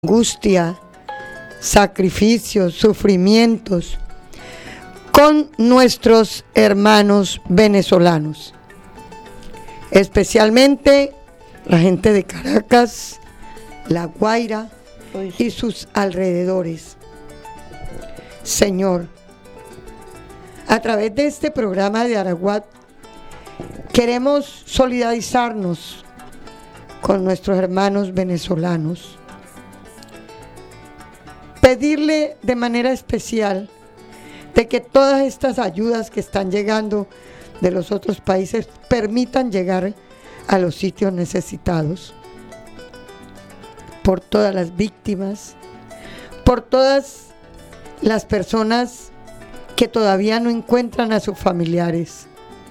angustia, sacrificios, sufrimientos con nuestros hermanos venezolanos, especialmente la gente de Caracas, La Guaira y sus alrededores. Señor, a través de este programa de Araguat queremos solidarizarnos con nuestros hermanos venezolanos, pedirle de manera especial de que todas estas ayudas que están llegando de los otros países permitan llegar a los sitios necesitados, por todas las víctimas, por todas las personas que todavía no encuentran a sus familiares.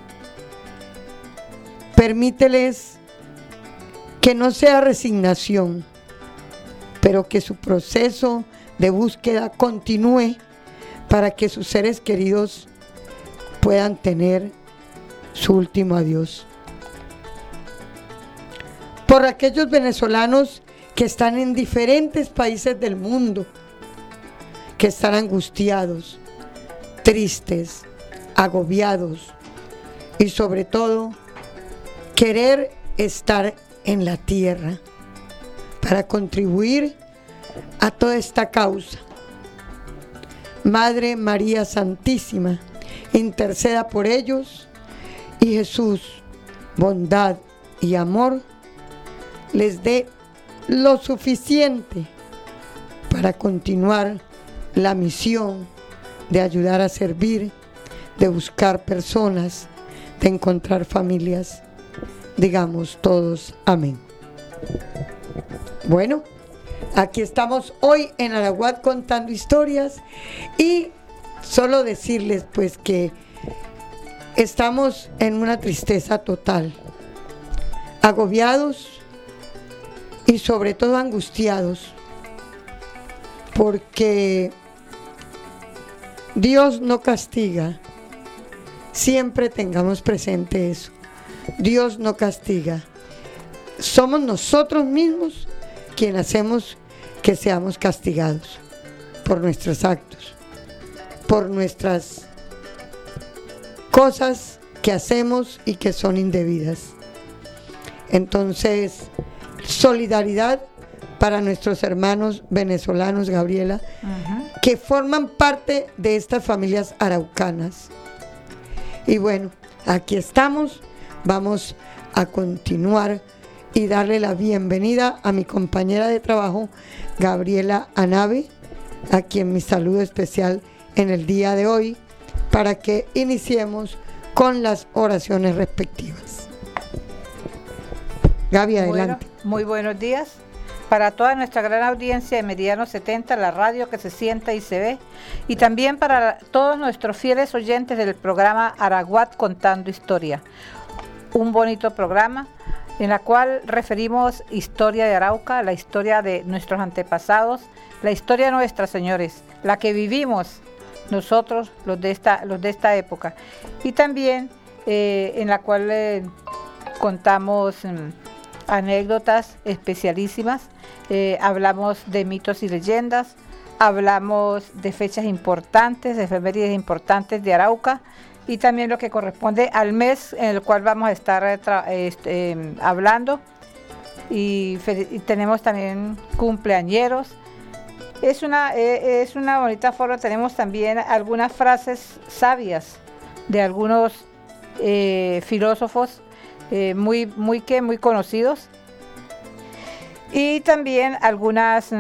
Permíteles que no sea resignación, pero que su proceso de búsqueda continúe para que sus seres queridos puedan tener su último adiós. Por aquellos venezolanos que están en diferentes países del mundo, que están angustiados, tristes, agobiados y sobre todo querer estar en la tierra para contribuir a toda esta causa. Madre María Santísima, interceda por ellos y Jesús, bondad y amor, les dé lo suficiente para continuar la misión de ayudar a servir, de buscar personas, de encontrar familias. Digamos todos amén. Bueno, aquí estamos hoy en Araguat contando historias y solo decirles pues que estamos en una tristeza total, agobiados y sobre todo angustiados, porque Dios no castiga. Siempre tengamos presente eso. Dios no castiga. Somos nosotros mismos quienes hacemos que seamos castigados por nuestros actos, por nuestras cosas que hacemos y que son indebidas. Entonces, solidaridad para nuestros hermanos venezolanos, Gabriela, que forman parte de estas familias araucanas. Y bueno, aquí estamos, vamos a continuar y darle la bienvenida a mi compañera de trabajo, Gabriela Anave, a quien mi saludo especial en el día de hoy, para que iniciemos con las oraciones respectivas. Gaby, adelante. Bueno, muy buenos días para toda nuestra gran audiencia de Meridiano 70, la radio que se sienta y se ve, y también para todos nuestros fieles oyentes del programa Araguat Contando Historia, un bonito programa en la cual referimos historia de Arauca, la historia de nuestros antepasados, la historia nuestra, señores, la que vivimos nosotros, los de esta época, y también en la cual contamos anécdotas especialísimas, hablamos de mitos y leyendas, hablamos de fechas importantes, de efemérides importantes de Arauca, y también lo que corresponde al mes en el cual vamos a estar hablando, y tenemos también cumpleañeros. Es una bonita forma. Tenemos también algunas frases sabias de algunos filósofos muy conocidos, y también algunas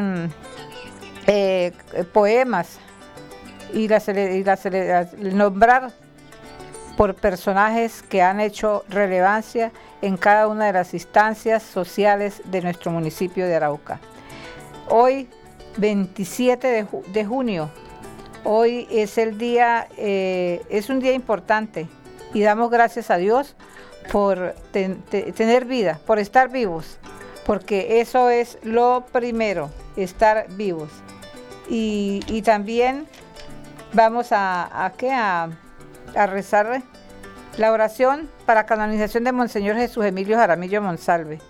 poemas y nombrar por personajes que han hecho relevancia en cada una de las instancias sociales de nuestro municipio de Arauca. Hoy, 27 de junio, hoy es el día, es un día importante, y damos gracias a Dios por tener vida, por estar vivos, porque eso es lo primero, estar vivos. Y también vamos a rezar la oración para canonización de Monseñor Jesús Emilio Jaramillo Monsalve.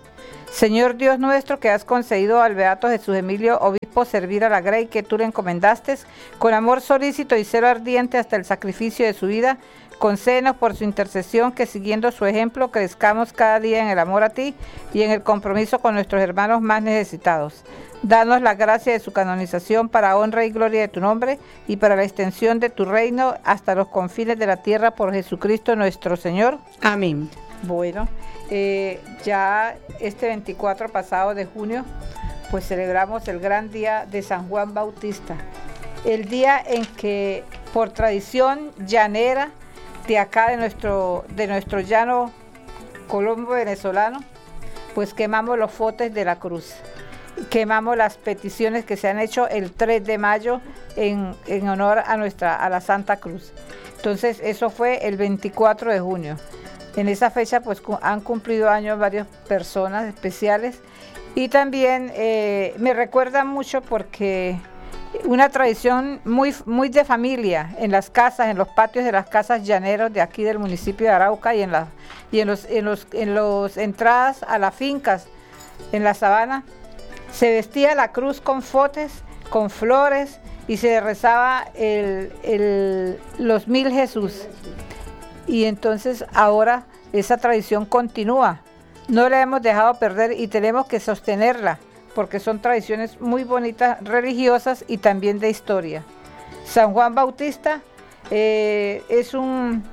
Señor Dios nuestro, que has concedido al beato Jesús Emilio Obispo servir a la grey que tú le encomendaste, con amor solícito y celo ardiente hasta el sacrificio de su vida, concédenos por su intercesión que siguiendo su ejemplo crezcamos cada día en el amor a ti y en el compromiso con nuestros hermanos más necesitados. Danos la gracia de su canonización para honra y gloria de tu nombre y para la extensión de tu reino hasta los confines de la tierra por Jesucristo nuestro Señor. Amén. Bueno, ya este 24 pasado de junio, pues celebramos el gran día de San Juan Bautista, el día en que por tradición llanera de acá de nuestro llano colombo venezolano, pues quemamos los fotes de la cruz, quemamos las peticiones que se han hecho el 3 de mayo en honor a la Santa Cruz. Entonces eso fue el 24 de junio. En esa fecha pues han cumplido años varias personas especiales y también me recuerda mucho porque una tradición muy de familia en las casas, en los patios de las casas llaneros de aquí del municipio de Arauca y en las entradas a las fincas en la sabana se vestía la cruz con fotes, con flores y se rezaba los 1000 Jesús. Y entonces ahora esa tradición continúa, no la hemos dejado perder y tenemos que sostenerla porque son tradiciones muy bonitas, religiosas y también de historia. San Juan Bautista es un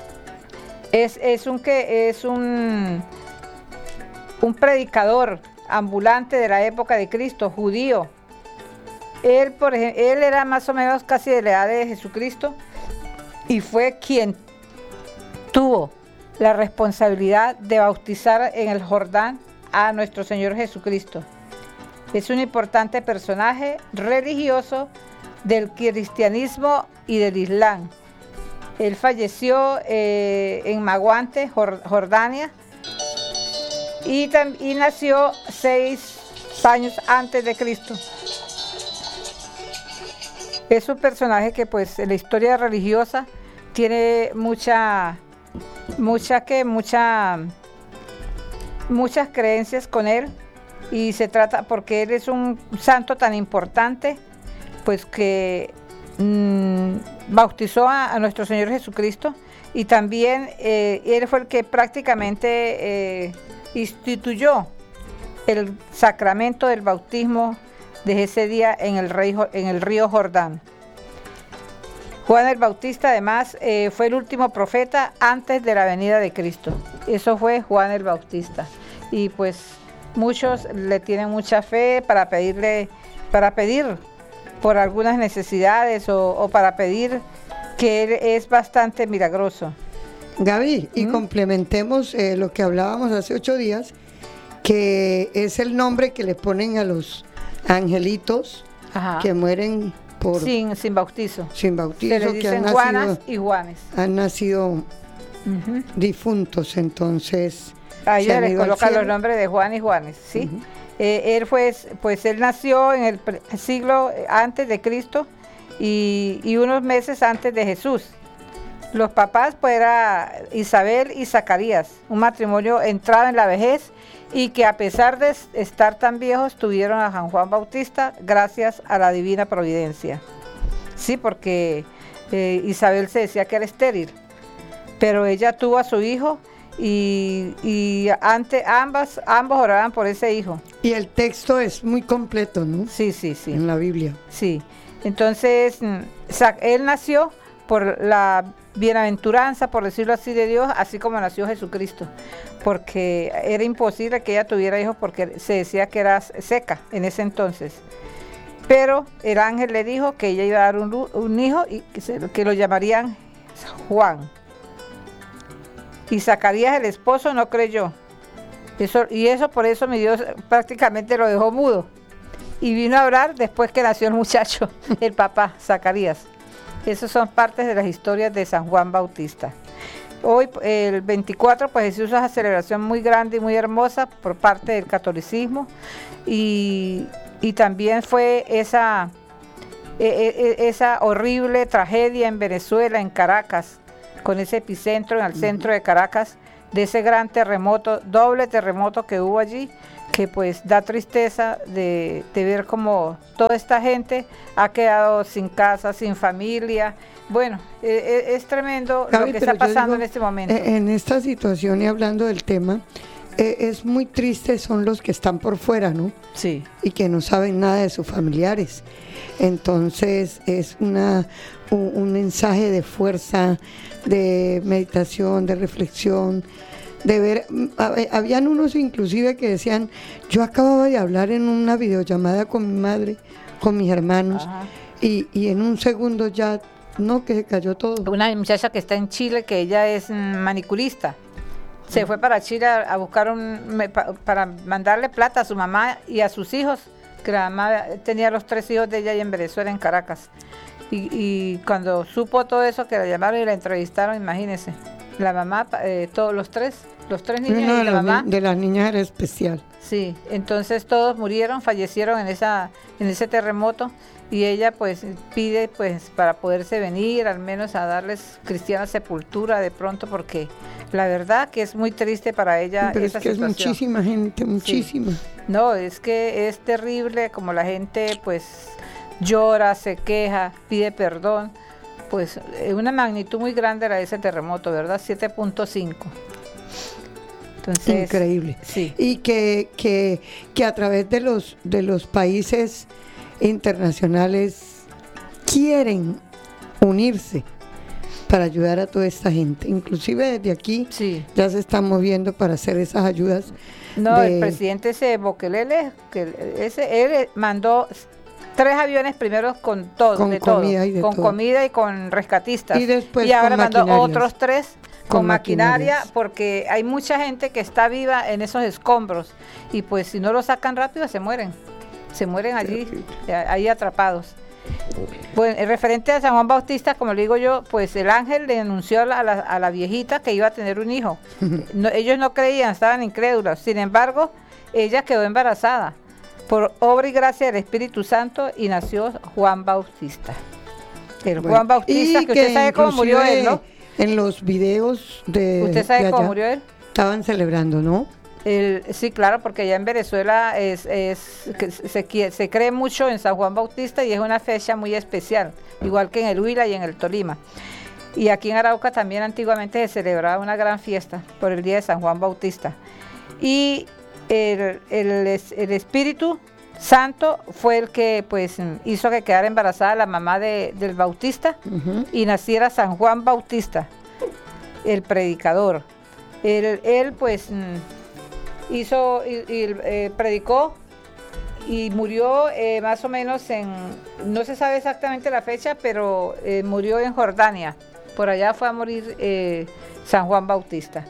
predicador ambulante de la época de Cristo, judío. Él era más o menos casi de la edad de Jesucristo y fue quien tuvo la responsabilidad de bautizar en el Jordán a nuestro Señor Jesucristo. Es un importante personaje religioso del cristianismo y del Islam. Él falleció en Maguante, Jordania, y nació 6 años antes de Cristo. Es un personaje que pues en la historia religiosa tiene muchas creencias con él y se trata porque él es un santo tan importante pues que bautizó a nuestro Señor Jesucristo y también él fue el que prácticamente instituyó el sacramento del bautismo de ese día en el río Jordán. Juan el Bautista además fue el último profeta antes de la venida de Cristo. Eso fue Juan el Bautista. Y pues muchos le tienen mucha fe para pedir por algunas necesidades o para pedir que él es bastante milagroso. Gaby, y complementemos lo que hablábamos hace 8 días, que es el nombre que le ponen a los angelitos que mueren sin bautizo. Sin bautizo, se le dicen Juanas y Juanes. Han nacido difuntos, entonces a ellos les colocan los nombres de Juan y Juanes, ¿sí? Él nació en el siglo antes de Cristo y unos meses antes de Jesús. Los papás pues era Isabel y Zacarías, un matrimonio entrado en la vejez y que a pesar de estar tan viejos tuvieron a San Juan Bautista gracias a la divina providencia. Sí, porque Isabel se decía que era estéril, pero ella tuvo a su hijo y ambos oraban por ese hijo. Y el texto es muy completo, ¿no? Sí. En la Biblia. Sí, entonces él nació por la bienaventuranza, por decirlo así, de Dios, así como nació Jesucristo, porque era imposible que ella tuviera hijos porque se decía que era seca en ese entonces. Pero el ángel le dijo que ella iba a dar un hijo y que lo llamarían Juan. Y Zacarías, el esposo, no creyó. Por eso mi Dios prácticamente lo dejó mudo. Y vino a orar después que nació el muchacho, el papá, Zacarías. Esas son partes de las historias de San Juan Bautista. Hoy, el 24, pues se usa una celebración muy grande y muy hermosa por parte del catolicismo. Y también fue esa horrible tragedia en Venezuela, en Caracas, con ese epicentro en el centro de Caracas, de ese gran terremoto, doble terremoto que hubo allí, que pues da tristeza de ver cómo toda esta gente ha quedado sin casa, sin familia. Bueno, es tremendo, Gaby, lo que está pasando en este momento. En esta situación, y hablando del tema, es muy triste son los que están por fuera, ¿no? Sí. Y que no saben nada de sus familiares. Entonces es un mensaje de fuerza, de meditación, de reflexión, de ver. Habían unos inclusive que decían, yo acababa de hablar en una videollamada con mi madre, con mis hermanos, y en un segundo ya, no, que se cayó todo. Una muchacha que está en Chile, que ella es manicurista. Se fue para Chile a buscar para mandarle plata a su mamá y a sus hijos, que la mamá tenía los 3 hijos de ella ahí en Venezuela, en Caracas. Y cuando supo todo eso, que la llamaron y la entrevistaron, imagínense, la mamá, todos los tres niños y la mamá. De las niñas era especial. Sí, entonces todos fallecieron en ese terremoto, y ella pues pide pues para poderse venir al menos a darles cristiana sepultura de pronto, porque la verdad que es muy triste para ella. Pero esa es que situación. Es muchísima gente, muchísima. Sí. No, es que es terrible como la gente pues llora, se queja, pide perdón. Pues una magnitud muy grande era ese terremoto, ¿verdad? 7.5. Entonces, increíble. Sí. Y que a través de los países internacionales quieren unirse para ayudar a toda esta gente. Inclusive desde aquí ya se están moviendo para hacer esas ayudas. No, el presidente Bukele, él mandó 3 aviones primero con todo, con comida y con rescatistas. Y después y ahora mandó otros 3 con maquinaria, porque hay mucha gente que está viva en esos escombros, y pues si no lo sacan rápido se mueren allí, ahí atrapados. Bueno, el referente a San Juan Bautista, como le digo yo, pues el ángel le anunció a la viejita que iba a tener un hijo. Ellos no creían, estaban incrédulos. Sin embargo, ella quedó embarazada por obra y gracia del Espíritu Santo, y nació Juan Bautista. Juan Bautista, que usted sabe cómo murió él, ¿no? En los videos ¿Usted sabe cómo murió él? Estaban celebrando, ¿no? Sí, claro, porque allá en Venezuela se cree mucho en San Juan Bautista, y es una fecha muy especial, igual que en el Huila y en el Tolima. Y aquí en Arauca también antiguamente se celebraba una gran fiesta por el día de San Juan Bautista. Y el Espíritu Santo fue el que pues hizo que quedara embarazada la mamá del Bautista, y naciera San Juan Bautista, el predicador. Él pues hizo y predicó, y murió más o menos no se sabe exactamente la fecha, pero murió en Jordania. Por allá fue a morir San Juan Bautista.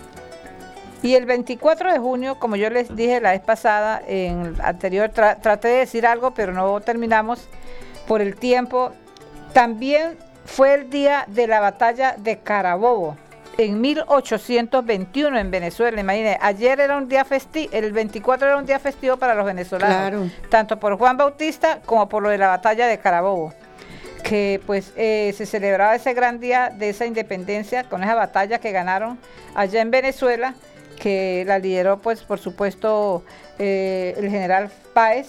Y el 24 de junio, como yo les dije la vez pasada, en el anterior traté de decir algo, pero no terminamos por el tiempo, también fue el día de la batalla de Carabobo, en 1821 en Venezuela. Imagínense, ayer era un día festivo, el 24 era un día festivo para los venezolanos, claro, tanto por Juan Bautista como por lo de la batalla de Carabobo, que pues se celebraba ese gran día de esa independencia, con esa batalla que ganaron allá en Venezuela, que la lideró pues por supuesto el general Páez.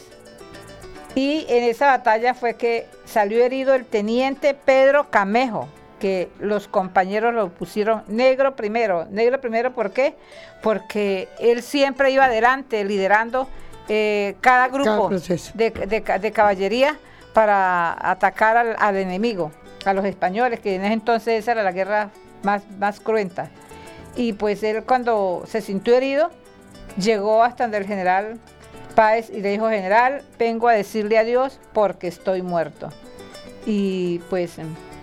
Y en esa batalla fue que salió herido el teniente Pedro Camejo, que los compañeros lo pusieron negro primero. Negro primero, ¿por qué? Porque él siempre iba adelante liderando cada grupo de caballería para atacar al enemigo, a los españoles, que en ese entonces esa era la guerra más cruenta. Y pues él, cuando se sintió herido, llegó hasta donde el general Páez y le dijo: general, vengo a decirle adiós porque estoy muerto. Y pues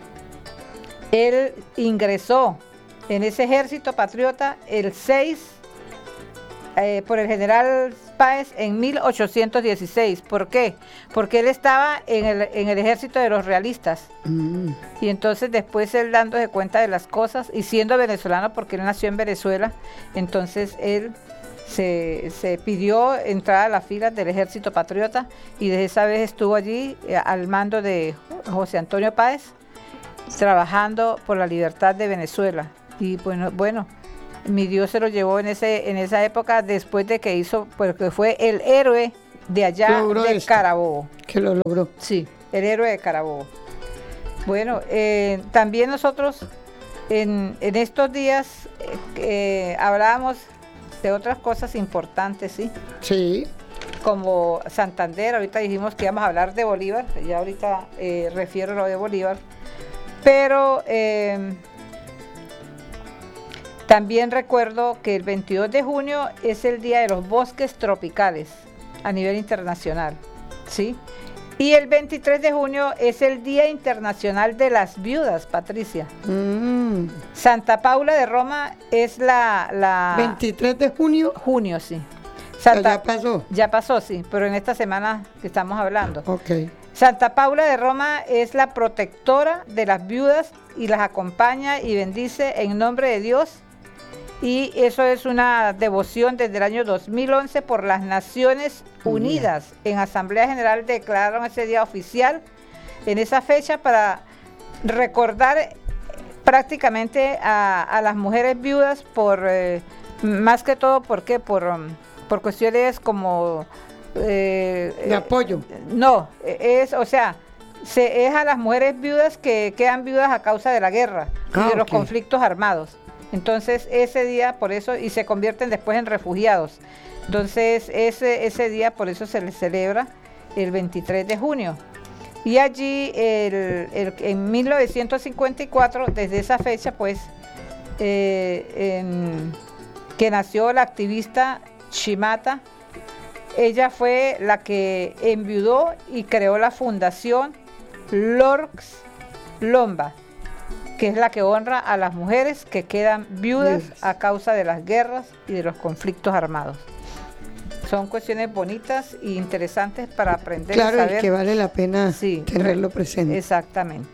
él ingresó en ese ejército patriota el 6 por el general Páez en 1816. ¿Por qué? Porque él estaba en el ejército de los realistas. Y entonces después él, dándose cuenta de las cosas y siendo venezolano, porque él nació en Venezuela, entonces él se pidió entrar a las filas del ejército patriota, y desde esa vez estuvo allí al mando de José Antonio Páez, trabajando por la libertad de Venezuela. Y bueno, mi Dios se lo llevó en esa época después de que hizo, porque fue el héroe de allá de Carabobo. Que lo logró. Sí, el héroe de Carabobo. Bueno, también nosotros en estos días hablábamos de otras cosas importantes, ¿sí? Sí. Como Santander, ahorita dijimos que íbamos a hablar de Bolívar, ya ahorita refiero lo de Bolívar, pero también recuerdo que el 22 de junio es el Día de los Bosques Tropicales a nivel internacional, ¿sí? Y el 23 de junio es el Día Internacional de las Viudas, Patricia. Santa Paula de Roma es la 23 de junio. Junio, sí. Ya pasó. Ya pasó, sí, pero en esta semana que estamos hablando. Ok. Santa Paula de Roma es la protectora de las viudas y las acompaña y bendice en nombre de Dios. Y eso es una devoción desde el año 2011 por las Naciones Unidas. En Asamblea General declararon ese día oficial en esa fecha para recordar prácticamente a las mujeres viudas más que todo, ¿por qué? Por cuestiones como... de apoyo. No, es a las mujeres viudas que quedan viudas a causa de la guerra y de los conflictos armados. Entonces ese día por eso, y se convierten después en refugiados. Entonces ese día por eso se les celebra el 23 de junio. Y allí en 1954, desde esa fecha pues, que nació la activista Chimata, ella fue la que enviudó y creó la fundación Lorx Lomba, que es la que honra a las mujeres que quedan viudas a causa de las guerras y de los conflictos armados. Son cuestiones bonitas e interesantes para aprender. Claro, y saber. Y que vale la pena tenerlo presente. Exactamente.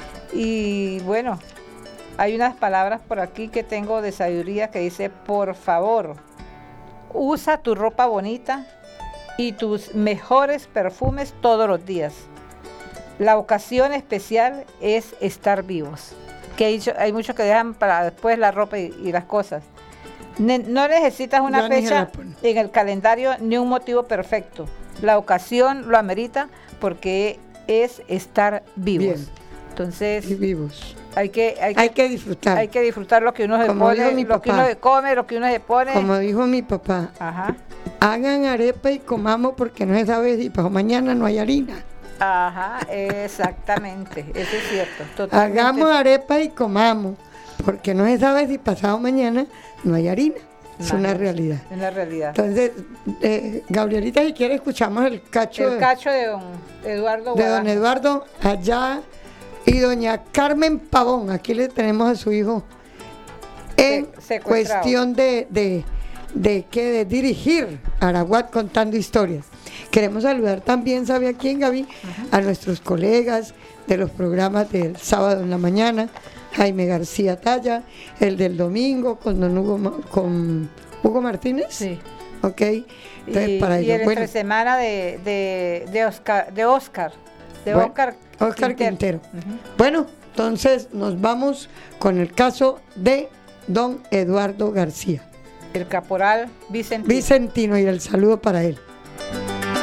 Y bueno, hay unas palabras por aquí que tengo de sabiduría que dice: por favor, usa tu ropa bonita y tus mejores perfumes todos los días. La ocasión especial es estar vivos. Que hay muchos que dejan para después la ropa y las cosas. No necesitas una fecha en el calendario ni un motivo perfecto. La ocasión lo amerita porque es estar vivos. Bien. Entonces, y vivos. Hay que disfrutar. Hay que disfrutar lo que uno se pone, lo que uno se come, lo que uno se pone. Como dijo mi papá, ajá, hagan arepa y comamos porque no se sabe si para mañana no hay harina. Ajá, exactamente, eso es cierto. Totalmente. Hagamos arepa y comamos, porque no se sabe si pasado mañana no hay harina. Es una realidad. Es una realidad. Entonces, Gabrielita, si quiere escuchamos el cacho de don Eduardo Guadagno. De don Eduardo allá, y doña Carmen Pavón, aquí le tenemos a su hijo en cuestión de dirigir Araguat contando historias. Queremos saludar también, ¿sabe a quién, Gaby? A nuestros colegas de los programas del sábado en la mañana, Jaime García Talla, el del domingo con Hugo Martínez. Sí. Ok. Entonces, para y ellos, el entre semana de Oscar Quintero. Bueno, entonces nos vamos con el caso de don Eduardo García. El caporal Vicentino. Vicentino, y el saludo para él.